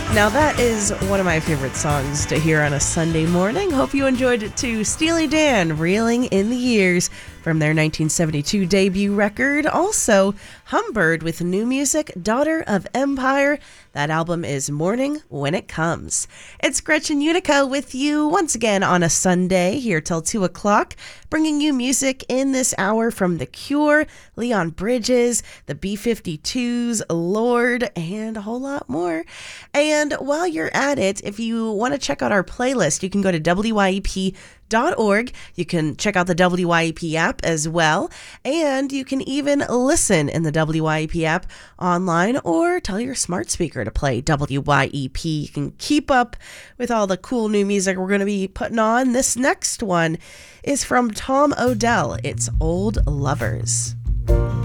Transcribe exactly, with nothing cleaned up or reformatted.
Now that is one of my favorite songs to hear on a Sunday morning. Hope you enjoyed it too. Steely Dan, Reeling in the Years, from their nineteen seventy-two debut record. Also, Humbird with new music, Daughter of Empire. That album is Morning When It Comes. It's Gretchen Unica with you once again on a Sunday here till two o'clock, bringing you music in this hour from The Cure, Leon Bridges, the B fifty-twos, Lorde, and a whole lot more. And while you're at it, if you want to check out our playlist, you can go to W Y E P dot org. You can check out the W Y E P app as well, and you can even listen in the W Y E P app online or tell your smart speaker to play W Y E P. You can keep up with all the cool new music we're going to be putting on. This next one is from Tom Odell. It's Old Lovers.